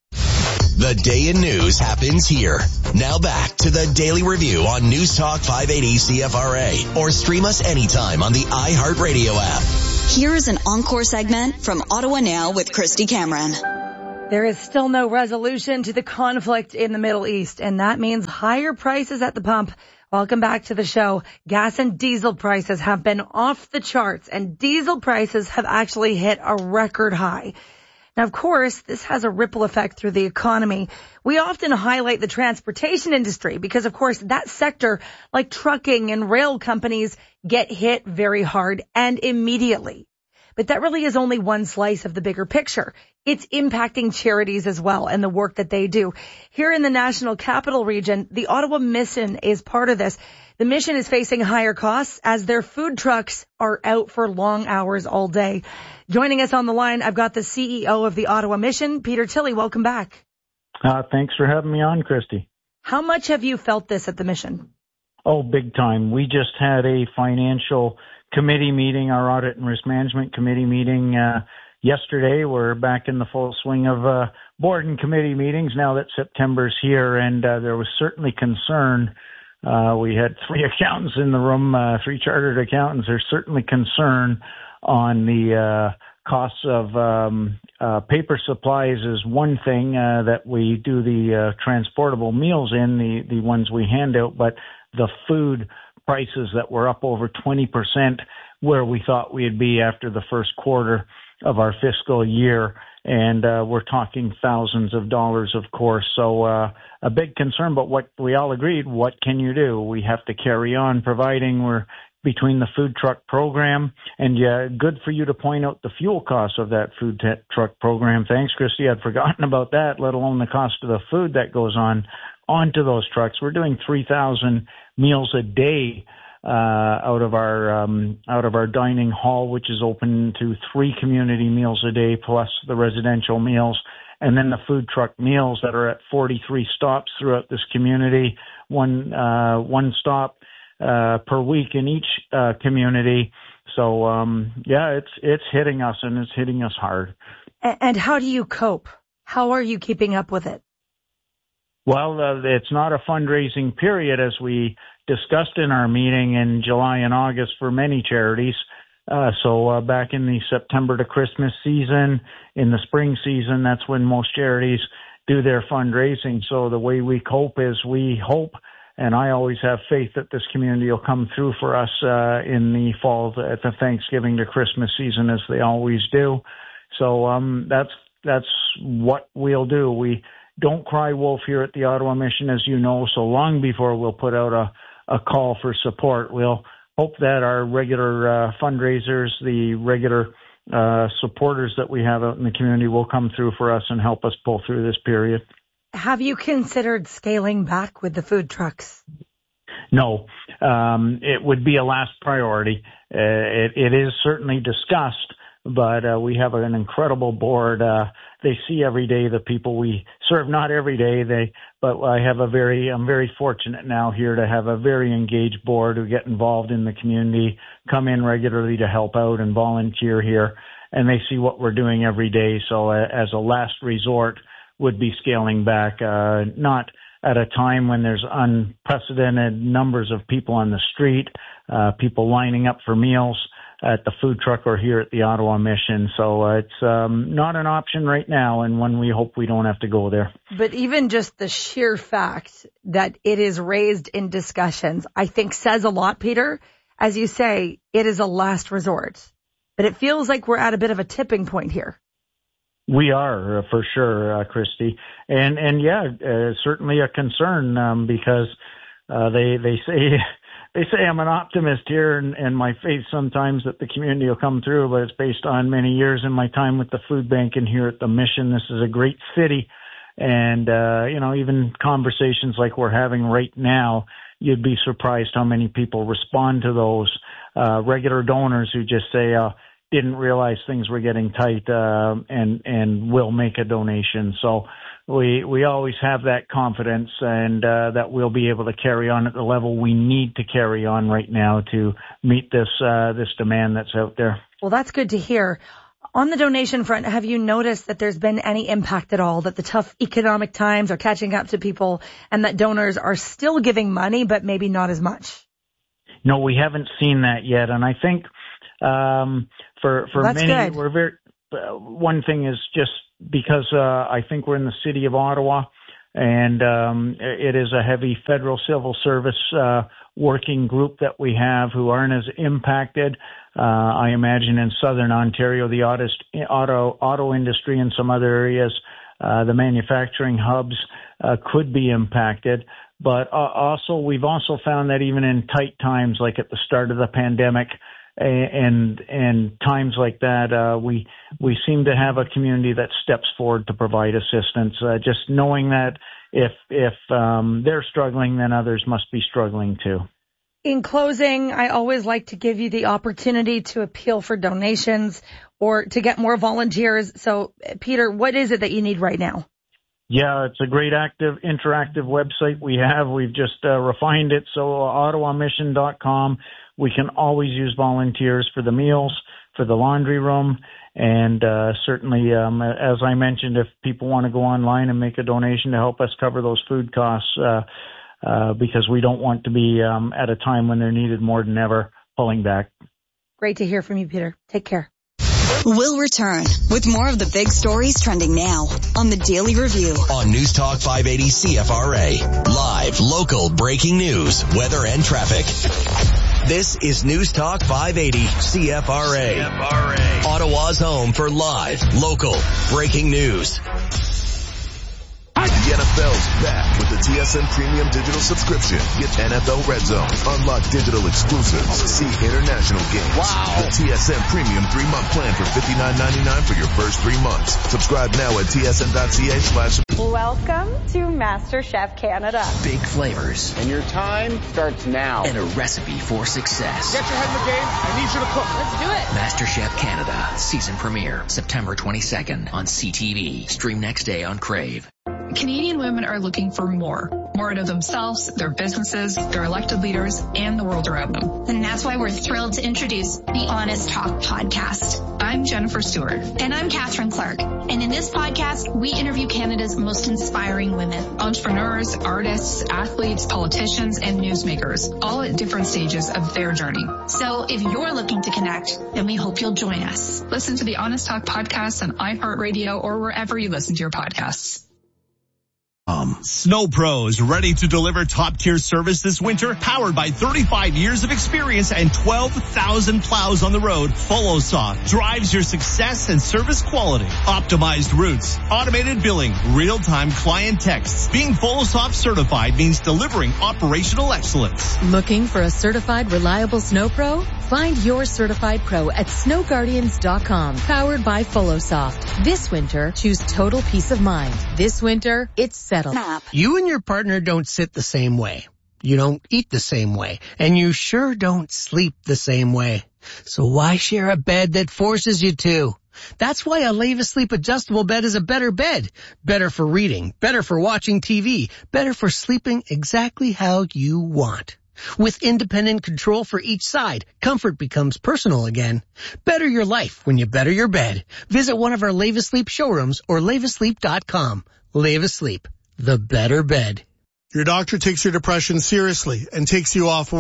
The day in news happens here. Now back to the Daily Review on News Talk five eighty C F R A or stream us anytime on the iHeartRadio app. Here's an encore segment from Ottawa Now with Christy Cameron. There is still no resolution to the conflict in the Middle East, and that means higher prices at the pump. Welcome back to the show. Gas and diesel prices have been off the charts, and diesel prices have actually hit a record high. Now, of course, this has a ripple effect through the economy. We often highlight the transportation industry because, of course, that sector, like trucking and rail companies, get hit very hard and immediately. But that really is only one slice of the bigger picture. It's impacting charities as well and the work that they do. Here in the National Capital Region, the Ottawa Mission is part of this. The Mission is facing higher costs as their food trucks are out for long hours all day. Joining us on the line, I've got the C E O of the Ottawa Mission, Peter Tilley. Welcome back. Uh, thanks for having me on, Christy. How much have you felt this at the Mission? Oh, big time. We just had a financial committee meeting, our audit and risk management committee meeting uh, yesterday. We're back in the full swing of uh, board and committee meetings now that September's here, and uh, there was certainly concern. Uh, we had three accountants in the room, uh, three chartered accountants. There's certainly concern on the uh, costs of um, uh, paper supplies is one thing uh, that we do the uh, transportable meals in, the, the ones we hand out, but the food prices that were up over twenty percent where we thought we'd be after the first quarter of our fiscal year. And uh, we're talking thousands of dollars, of course. So uh, a big concern, but what we all agreed, what can you do? We have to carry on providing. We're between the food truck program, and yeah, good for you to point out the fuel costs of that food t- truck program. Thanks, Christy. I'd forgotten about that, let alone the cost of the food that goes on onto those trucks. We're doing three thousand meals a day uh out of our um out of our dining hall, which is open to three community meals a day plus the residential meals, and then the food truck meals that are at forty-three stops throughout this community, one uh one stop uh per week in each uh community. So um yeah, it's it's hitting us, and it's hitting us hard. And how do you cope? How are you keeping up with it? Well, uh, it's not a fundraising period, as we discussed in our meeting in July and August for many charities. Uh, so uh, back in the September to Christmas season, in the spring season, that's when most charities do their fundraising. So the way we cope is we hope, and I always have faith that this community will come through for us uh, in the fall at the Thanksgiving to Christmas season, as they always do. So um, that's that's what we'll do. We don't cry wolf here at the Ottawa Mission, as you know, so long before we'll put out a, a call for support. We'll hope that our regular uh, fundraisers, the regular uh, supporters that we have out in the community will come through for us and help us pull through this period. Have you considered scaling back with the food trucks? No, um, it would be a last priority. Uh, it, it is certainly discussed, but uh, we have an incredible board. Uh, they see every day the people we serve, not every day, they, but I have a very, I'm very fortunate now here to have a very engaged board who get involved in the community, come in regularly to help out and volunteer here, and they see what we're doing every day. So uh, as a last resort would be scaling back, uh, not at a time when there's unprecedented numbers of people on the street, uh, people lining up for meals at the food truck or here at the Ottawa Mission. So uh, it's um, not an option right now, and one we hope we don't have to go there. But even just the sheer fact that it is raised in discussions, I think says a lot, Peter. As you say, it is a last resort. But it feels like we're at a bit of a tipping point here. We are, uh, for sure, uh, Christy. And, and yeah, uh, certainly a concern, um, because, uh, they, they say, they say I'm an optimist here and, and my faith sometimes that the community will come through, but it's based on many years in my time with the food bank and here at the Mission. This is a great city. And, uh, you know, even conversations like we're having right now, you'd be surprised how many people respond to those, uh, regular donors who just say, uh, didn't realize things were getting tight, uh, and, and will make a donation. So we, we always have that confidence and, uh, that we'll be able to carry on at the level we need to carry on right now to meet this, uh, this demand that's out there. Well, that's good to hear. On the donation front, have you noticed that there's been any impact at all, that the tough economic times are catching up to people and that donors are still giving money, but maybe not as much? No, we haven't seen that yet. And I think, um, for, for well, that's many, good. we're very, uh, one thing is just because, uh, I think we're in the city of Ottawa and, um, it is a heavy federal civil service, uh, working group that we have who aren't as impacted. Uh, I imagine in southern Ontario, the auto, auto, auto industry and some other areas, uh, the manufacturing hubs, uh, could be impacted. But uh, also, we've also found that even in tight times, like at the start of the pandemic, and and times like that, uh, we we seem to have a community that steps forward to provide assistance. Uh, just knowing that if if um, they're struggling, then others must be struggling too. In closing, I always like to give you the opportunity to appeal for donations or to get more volunteers. So, Peter, what is it that you need right now? Yeah, it's a great active, interactive website we have. We've just uh, refined it. So ottawa mission dot com. We can always use volunteers for the meals, for the laundry room. And uh, certainly, um, as I mentioned, if people want to go online and make a donation to help us cover those food costs, uh, uh, because we don't want to be um, at a time when they're needed more than ever, pulling back. Great to hear from you, Peter. Take care. We'll return with more of the big stories trending now on the Daily Review. On News Talk five eighty C F R A. Live, local, breaking news, weather and traffic. This is News Talk five eighty C F R A. C F R A. Ottawa's home for live, local, breaking news. The N F L's back with the T S N Premium Digital Subscription. Get N F L Red Zone, unlock digital exclusives, see international games. Wow. The T S N Premium three-month plan for fifty-nine ninety-nine for your first three months. Subscribe now at T S N dot C A slash. Welcome to MasterChef Canada. Big flavors. And your time starts now. And a recipe for success. Get your head in the game. I need you to cook. Let's do it. MasterChef Canada. Season premiere. September twenty-second on C T V. Stream next day on Crave. Canadian women are looking for more. More out of themselves, their businesses, their elected leaders, and the world around them. And that's why we're thrilled to introduce the Honest Talk podcast. I'm Jennifer Stewart. And I'm Catherine Clark. And in this podcast, we interview Canada's most inspiring women. Entrepreneurs, artists, athletes, politicians, and newsmakers, all at different stages of their journey. So if you're looking to connect, then we hope you'll join us. Listen to the Honest Talk podcast on iHeartRadio or wherever you listen to your podcasts. Um, Snow Pros, ready to deliver top-tier service this winter? Powered by thirty-five years of experience and twelve thousand plows on the road, FoloSoft drives your success and service quality. Optimized routes, automated billing, real-time client texts. Being FoloSoft certified means delivering operational excellence. Looking for a certified, reliable Snow Pro? Find your certified pro at snow guardians dot com. Powered by FoloSoft. This winter, choose total peace of mind. This winter, it's settled. You and your partner don't sit the same way. You don't eat the same way. And you sure don't sleep the same way. So why share a bed that forces you to? That's why a Leva Sleep adjustable bed is a better bed. Better for reading, better for watching T V, better for sleeping exactly how you want. With independent control for each side, comfort becomes personal again. Better your life when you better your bed. Visit one of our Leva Sleep showrooms or leva sleep dot com. Leva Sleep, the better bed. Your doctor takes your depression seriously and takes you off work.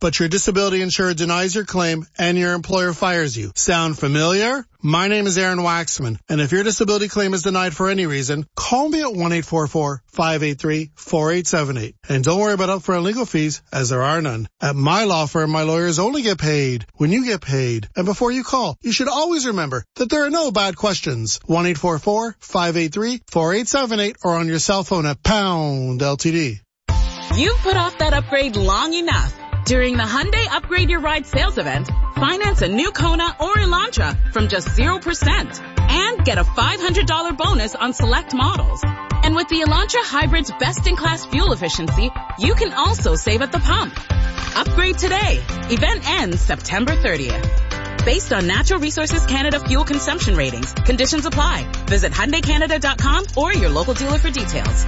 but your disability insurer denies your claim and your employer fires you. Sound familiar? My name is Aaron Waxman, and if your disability claim is denied for any reason, call me at one eight four four, five eight three, four eight seven eight. And don't worry about upfront legal fees, as there are none. At my law firm, my lawyers only get paid when you get paid. And before you call, you should always remember that there are no bad questions. one eight four four, five eight three, four eight seven eight or on your cell phone at pound L T D. You've put off that upgrade long enough. During the Hyundai Upgrade Your Ride sales event, finance a new Kona or Elantra from just zero percent and get a five hundred dollars bonus on select models. And with the Elantra Hybrid's best-in-class fuel efficiency, you can also save at the pump. Upgrade today. Event ends September thirtieth. Based on Natural Resources Canada fuel consumption ratings, conditions apply. Visit Hyundai Canada dot com or your local dealer for details.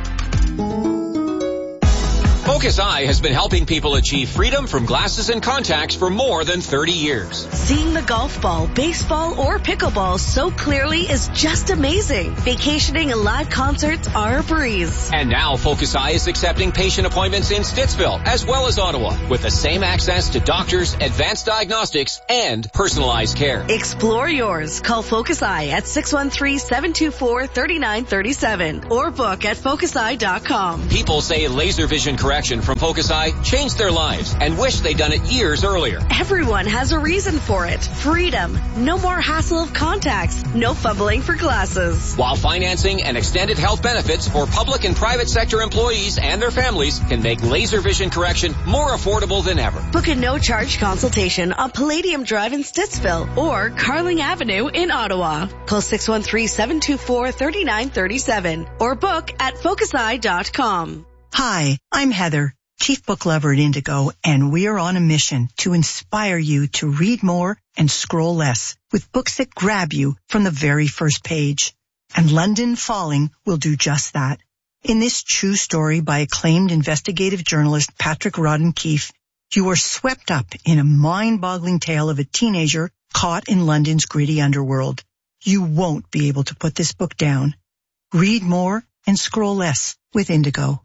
Focus Eye has been helping people achieve freedom from glasses and contacts for more than thirty years. Seeing the golf ball, baseball, or pickleball so clearly is just amazing. Vacationing and live concerts are a breeze. And now Focus Eye is accepting patient appointments in Stittsville as well as Ottawa with the same access to doctors, advanced diagnostics, and personalized care. Explore yours. Call Focus Eye at six one three, seven two four, three nine three seven or book at focus eye dot com. People say laser vision correction from Focus Eye changed their lives and wish they'd done it years earlier. Everyone has a reason for it. Freedom. No more hassle of contacts. No fumbling for glasses. While financing and extended health benefits for public and private sector employees and their families can make laser vision correction more affordable than ever. Book a no-charge consultation on Palladium Drive in Stittsville or Carling Avenue in Ottawa. Call six one three, seven two four, three nine three seven or book at focus eye dot com. Hi, I'm Heather, Chief Book Lover at Indigo, and we are on a mission to inspire you to read more and scroll less with books that grab you from the very first page. And London Falling will do just that. In this true story by acclaimed investigative journalist Patrick Rodden Keefe, you are swept up in a mind-boggling tale of a teenager caught in London's gritty underworld. You won't be able to put this book down. Read more and scroll less with Indigo.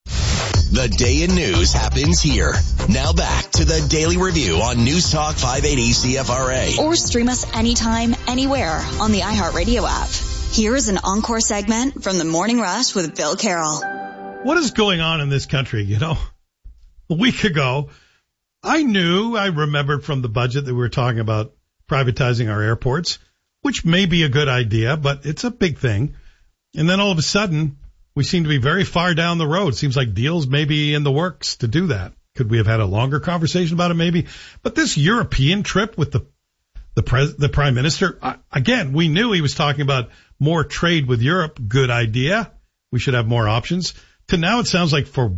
The day in news happens here. Now back to the Daily Review on News Talk five eighty C F R A. Or stream us anytime, anywhere on the iHeartRadio app. Here is an encore segment from the Morning Rush with Bill Carroll. What is going on in this country? You know, a week ago, I knew, I remembered from the budget that we were talking about privatizing our airports, which may be a good idea, but it's a big thing. And then all of a sudden, we seem to be very far down the road. Seems like deals may be in the works to do that. Could we have had a longer conversation about it? Maybe. But this European trip with the the, pres, the prime minister, uh, again, we knew he was talking about more trade with Europe. Good idea. We should have more options. To now it sounds like for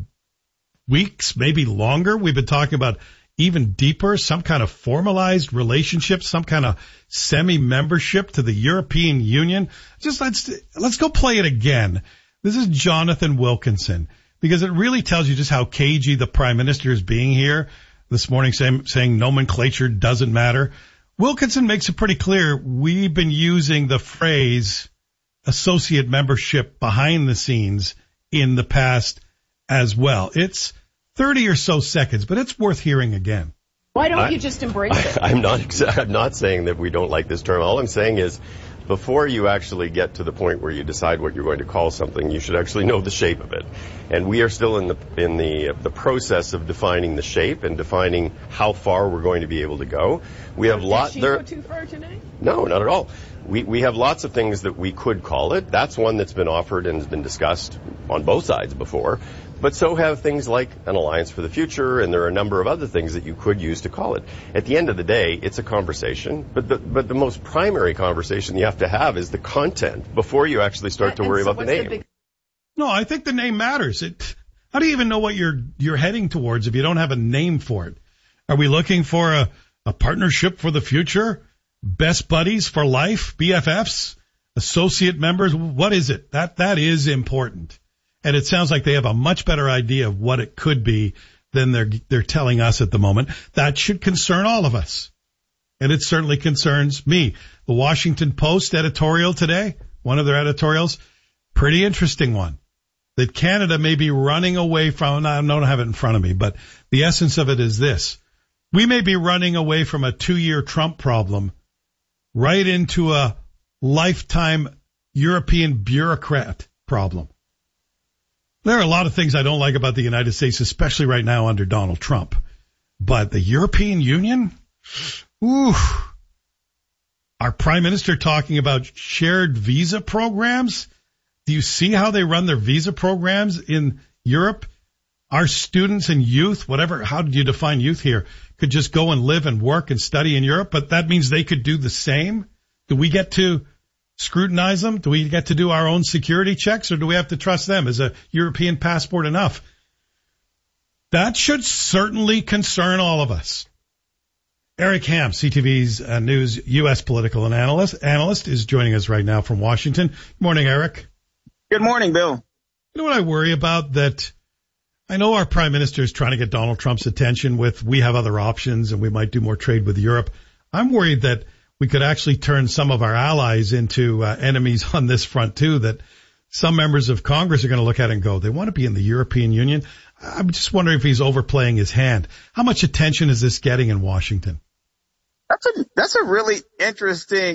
weeks, maybe longer, we've been talking about even deeper, some kind of formalized relationship, some kind of semi-membership to the European Union. Just let's let's go play it again. This is Jonathan Wilkinson, because it really tells you just how cagey the prime minister is being here this morning, saying, saying nomenclature doesn't matter. Wilkinson makes it pretty clear we've been using the phrase associate membership behind the scenes in the past as well. It's thirty or so seconds, but it's worth hearing again. Why don't I, you just embrace it? I'm not, exa- I'm not saying that we don't like this term. All I'm saying is, before you actually get to the point where you decide what you're going to call something, you should actually know the shape of it. And we are still in the in the the process of defining the shape and defining how far we're going to be able to go. We have lots. Did she go too far today? No, not at all. We we have lots of things that we could call it. That's one that's been offered and has been discussed on both sides before. But so have things like an alliance for the future, and there are a number of other things that you could use to call it. At the end of the day, it's a conversation, but the, but the most primary conversation you have to have is the content before you actually start to worry so about the name. The big- no, I think the name matters. It, how do you even know what you're you're heading towards if you don't have a name for it? Are we looking for a, a partnership for the future? Best buddies for life? B F Fs? Associate members? What is it? That that is important. And it sounds like they have a much better idea of what it could be than they're they're telling us at the moment. That should concern all of us. And it certainly concerns me. The Washington Post editorial today, one of their editorials, pretty interesting one. That Canada may be running away from, I don't have it in front of me, but the essence of it is this. We may be running away from a two-year Trump problem right into a lifetime European bureaucrat problem. There are a lot of things I don't like about the United States, especially right now under Donald Trump. But the European Union? Ooh. Our prime minister talking about shared visa programs? Do you see how they run their visa programs in Europe? Our students and youth, whatever, how did you define youth here, could just go and live and work and study in Europe, but that means they could do the same? Do we get to scrutinize them? Do we get to do our own security checks, or do we have to trust them? Is a European passport enough? That should certainly concern all of us. Eric Ham, C T V's uh, News U S political analyst, analyst, is joining us right now from Washington. Good morning, Eric. Good morning, Bill. You know what I worry about? That I know our prime minister is trying to get Donald Trump's attention with we have other options and we might do more trade with Europe. I'm worried that we could actually turn some of our allies into uh, enemies on this front, too, that some members of Congress are going to look at it and go, they want to be in the European Union. I'm just wondering if he's overplaying his hand. How much attention is this getting in Washington? That's a, that's a really interesting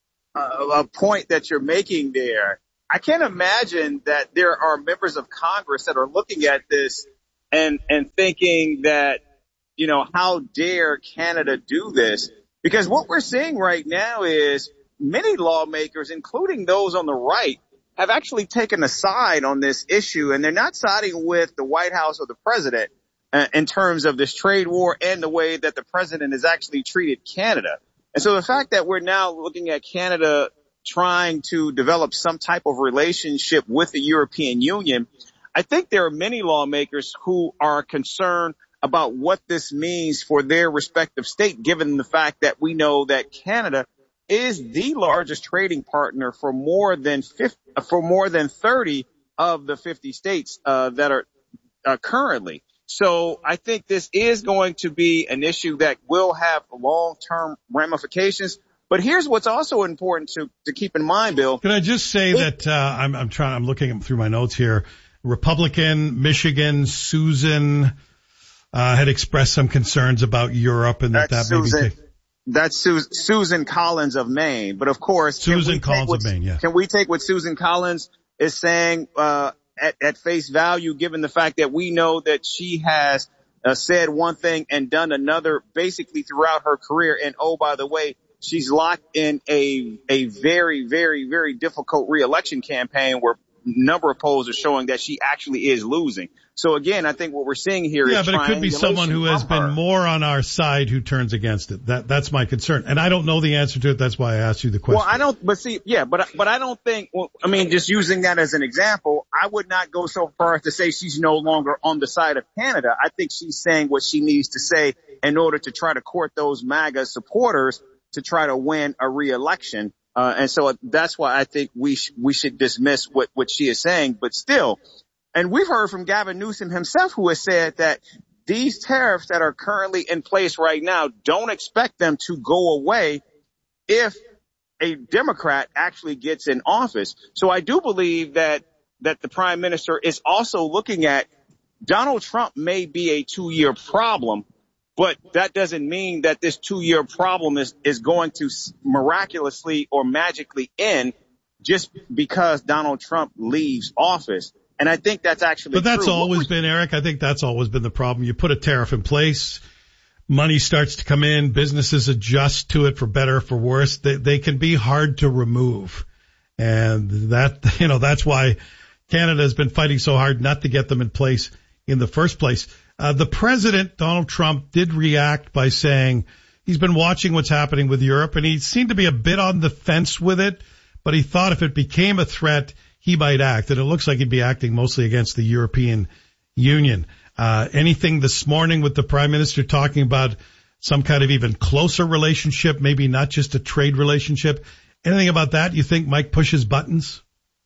uh, point that you're making there. I can't imagine that there are members of Congress that are looking at this and, and thinking that, you know, how dare Canada do this? Because what we're seeing right now is many lawmakers, including those on the right, have actually taken a side on this issue, and they're not siding with the White House or the president uh, in terms of this trade war and the way that the president has actually treated Canada. And so the fact that we're now looking at Canada trying to develop some type of relationship with the European Union, I think there are many lawmakers who are concerned about what this means for their respective state, given the fact that we know that Canada is the largest trading partner for more than fifty, for more than thirty of the fifty states uh, that are uh, currently. So I think this is going to be an issue that will have long-term ramifications. But here's what's also important to, to keep in mind, Bill. Can I just say it, that uh, I'm, I'm trying, I'm looking through my notes here. Republican, Michigan, Susan uh, had expressed some concerns about Europe and that that Susan, maybe. That's Su- Susan Collins of Maine. But of course, Susan Collins of Maine, yeah. Can we take what Susan Collins is saying uh, at, at face value, given the fact that we know that she has uh, said one thing and done another basically throughout her career? And oh, by the way, she's locked in a a very, very, very difficult reelection campaign where a number of polls are showing that she actually is losing. So again, I think what we're seeing here yeah, is but it could be someone who has been her. more on our side who turns against it. That that's my concern, and I don't know the answer to it. That's why I asked you the question. Well, I don't. But see, yeah, but but I don't think. Well, I mean, just using that as an example, I would not go so far as to say she's no longer on the side of Canada. I think she's saying what she needs to say in order to try to court those MAGA supporters to try to win a re-election. Uh, and so that's why I think we sh- we should dismiss what, what she is saying. But still, and we've heard from Gavin Newsom himself, who has said that these tariffs that are currently in place right now, don't expect them to go away if a Democrat actually gets in office. So I do believe that that the prime minister is also looking at Donald Trump may be a two-year problem, but that doesn't mean that this two-year problem is, is going to miraculously or magically end just because Donald Trump leaves office. And I think that's actually But that's true. always been, Eric, I think that's always been the problem. You put a tariff in place, money starts to come in, businesses adjust to it for better or for worse. They, they can be hard to remove. And that, you know, that's why Canada has been fighting so hard not to get them in place in the first place. Uh, the president, Donald Trump, did react by saying he's been watching what's happening with Europe, and he seemed to be a bit on the fence with it, but he thought if it became a threat, he might act. And it looks like he'd be acting mostly against the European Union. Uh, anything this morning with the prime minister talking about some kind of even closer relationship, maybe not just a trade relationship? Anything about that you think Mike pushes buttons?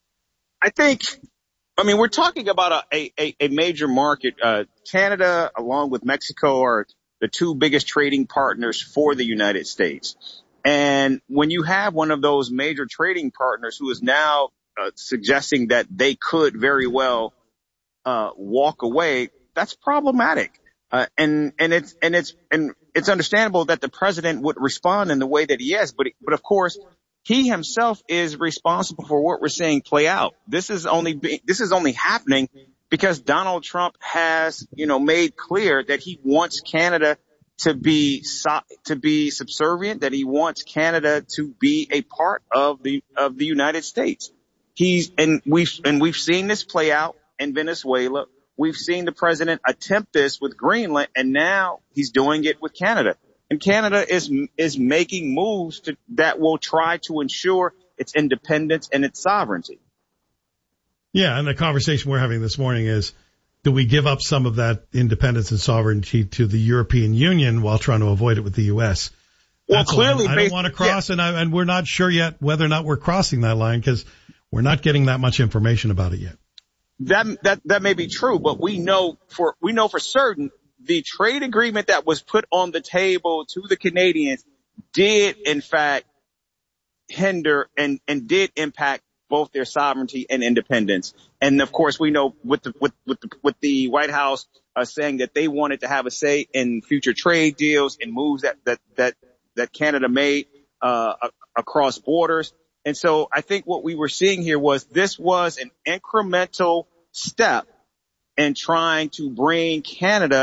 I think, I mean, we're talking about a, a, a major market. Uh, Canada, along with Mexico, are the two biggest trading partners for the United States. And when you have one of those major trading partners who is now uh, suggesting that they could very well uh walk away, that's problematic. Uh, and, and it's, and it's, and it's understandable that the president would respond in the way that he has, but, but of course, he himself is responsible for what we're seeing play out. This is only, be, this is only happening because Donald Trump has, you know, made clear that he wants Canada to be, to be subservient, that he wants Canada to be a part of the, of the United States. He's, and we've, and we've seen this play out in Venezuela. We've seen the president attempt this with Greenland, and now he's doing it with Canada. And Canada is, is making moves to, that will try to ensure its independence and its sovereignty. Yeah, and the conversation we're having this morning is, do we give up some of that independence and sovereignty to the European Union while trying to avoid it with the U S? Well, That's clearly, I don't want to cross, yeah. and, I, and we're not sure yet whether or not we're crossing that line because we're not getting that much information about it yet. That that that may be true, but we know for we know for certain the trade agreement that was put on the table to the Canadians did in fact hinder and and did impact both their sovereignty and independence. And of course, we know with the with with the, with the White House uh, saying that they wanted to have a say in future trade deals and moves that that that that Canada made uh across borders. And so I think what we were seeing here was this was an incremental step in trying to bring Canada